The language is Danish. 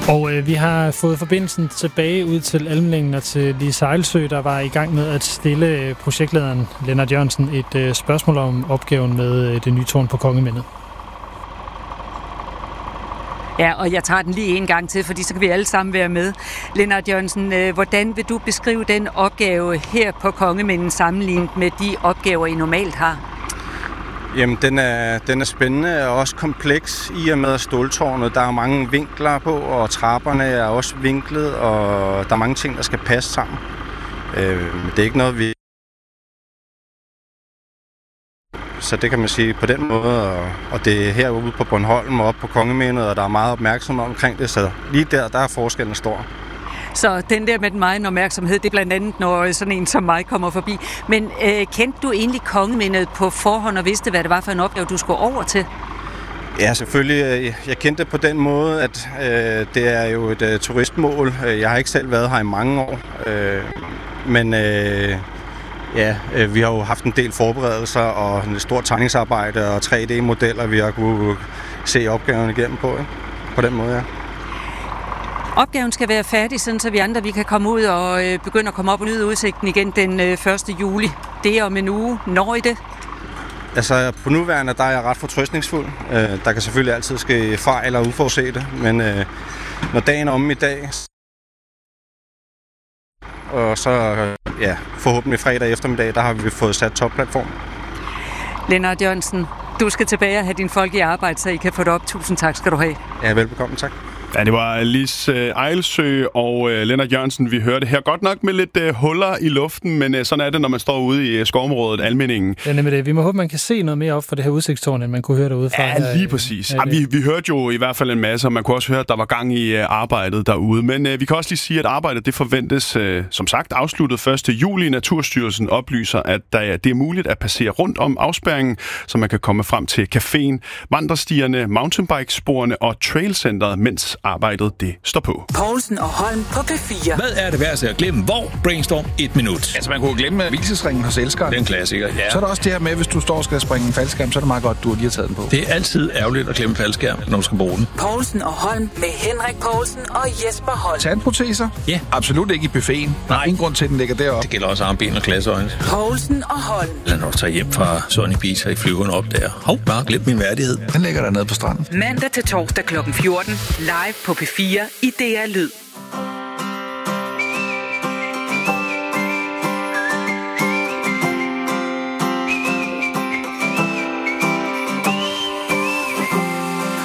Og vi har fået forbindelsen tilbage ud til Almlingen og til Lise Ejlsø, der var i gang med at stille projektlederen Lennart Jørgensen et spørgsmål om opgaven med det nye tårn på Kongemændet. Ja, og jeg tager den lige en gang til, fordi så kan vi alle sammen være med. Lennart Jørgensen, hvordan vil du beskrive den opgave her på Kongemændet sammenlignet med de opgaver, I normalt har? Jamen, den er spændende og også kompleks i og med ståltårnet. Der er mange vinkler på, og trapperne er også vinklet, og der er mange ting, der skal passe sammen. Det er ikke noget, vi... Så det kan man sige på den måde, og det er herude på Bornholm og oppe på Kongemændet, og der er meget opmærksomhed omkring det, så lige der er forskellen stor. Så den der med den meget opmærksomhed, det er blandt andet, når sådan en som mig kommer forbi. Men kendte du egentlig Kongemændet på forhånd og vidste, hvad det var for en opgave, du skulle over til? Ja, selvfølgelig. Jeg kendte det på den måde, at det er jo et turistmål. Jeg har ikke selv været her i mange år, men vi har jo haft en del forberedelser og en stort tegningsarbejde og 3D-modeller, vi har kunne se opgaven igennem på, ikke? På den måde, ja. Opgaven skal være færdig, sådan så vi andre vi kan komme ud og begynde at komme op og nyde udsigten igen den 1. juli. Det er om en uge. Når I det? Altså, på nuværende, der er jeg ret fortrøstningsfuld. Der kan selvfølgelig altid ske fejl og uforudsete, men når dagen er omme i dag, og så forhåbentlig fredag eftermiddag, der har vi fået sat topplatform. Lennart Jørgensen, du skal tilbage og have dine folk i arbejde, så I kan få det op. Tusind tak skal du have. Ja, velbekomme, tak. Ja, det var Lise Ejlsø og Lennart Jørgensen, vi hørte her. Godt nok med lidt huller i luften, men sådan er det, når man står ude i skovområdet Almindingen. Det er nemlig det. Vi må håbe, man kan se noget mere op for det her udsigtstårn, end man kunne høre derude fra. Ja, lige præcis. Ja, vi hørte jo i hvert fald en masse, og man kunne også høre, at der var gang i arbejdet derude. Men vi kan også lige sige, at arbejdet det forventes, som sagt, afsluttet 1. juli. Naturstyrelsen oplyser, at det er muligt at passere rundt om afspærringen, så man kan komme frem til caféen, vandrestierne, mountainbikesporene og trailcenteret, mens arbejdet det står på. Poulsen og Holm på P4. Hvad er det værste at glemme? Hvor? Brainstorm 1 minut. Altså, man kunne glemme hvilesesringen hos elskeren. Det er en klassiker, ja. Så er der også det her med, hvis du står og skal springe en faldskærm, så er det meget godt, du lige har taget den på. Det er altid ærgerligt at glemme faldskærm, når du skal bruge den. Poulsen og Holm med Henrik Poulsen og Jesper Holm. Tandproteser? Ja. Absolut ikke i buffeten. Der er ingen grund til, at den ligger deroppe. Det gælder også armben og glasøjne. Poulsen og Holm. Lad os tage hjem fra Sunny Beach i flyveren op der. Hov, bare glem min værdighed. Den ligger der nede på stranden. Mandag til torsdag kl. 14. Live på P4 i DR Lyd.